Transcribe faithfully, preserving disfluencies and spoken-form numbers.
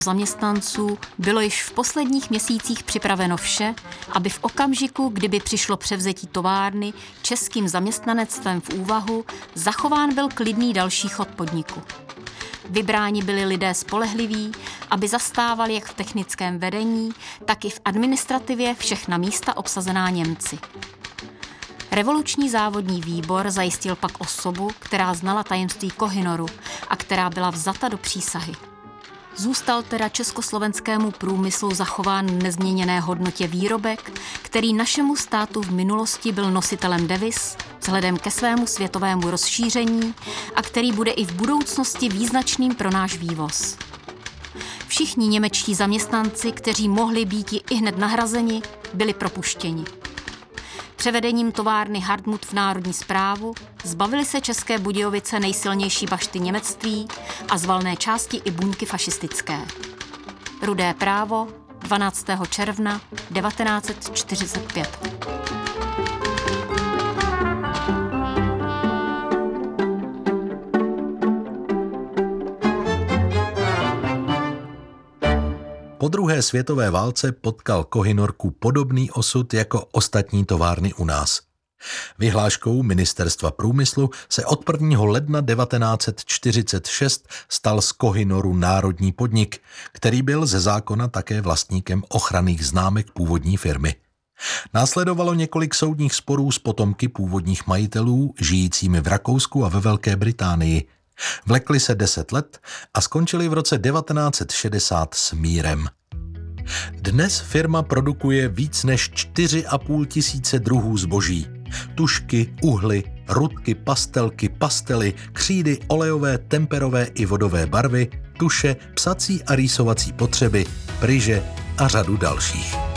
zaměstnanců bylo již v posledních měsících připraveno vše, aby v okamžiku, kdyby přišlo převzetí továrny českým zaměstnanectvem v úvahu, zachován byl klidný další chod podniku. Vybráni byli lidé spolehliví, aby zastávali jak v technickém vedení, tak i v administrativě všechna místa obsazená Němci. Revoluční závodní výbor zajistil pak osobu, která znala tajemství Kohinoru a která byla vzata do přísahy. Zůstal teda československému průmyslu zachován v nezměněné hodnotě výrobek, který našemu státu v minulosti byl nositelem deviz vzhledem ke svému světovému rozšíření a který bude i v budoucnosti význačným pro náš vývoz. Všichni němečtí zaměstnanci, kteří mohli být i hned nahrazeni, byli propuštěni. Převedením továrny Hartmut v národní správu zbavili se České Budějovice nejsilnější bašty němectví a z valné části i buňky fašistické. Rudé právo, dvanáctého června devatenáct set čtyřicet pět. Po druhé světové válce potkal Kohinorku podobný osud jako ostatní továrny u nás. Vyhláškou Ministerstva průmyslu se od prvního ledna devatenáct set čtyřicet šest stal z Kohinoru národní podnik, který byl ze zákona také vlastníkem ochranných známek původní firmy. Následovalo několik soudních sporů s potomky původních majitelů, žijícími v Rakousku a ve Velké Británii. Vlekli se deset let a skončili v roce devatenáct set šedesát s mírem. Dnes firma produkuje víc než čtyři a půl tisíce druhů zboží. Tužky, uhly, rudky, pastelky, pastely, křídy, olejové, temperové i vodové barvy, tuše, psací a rýsovací potřeby, pryže a řadu dalších.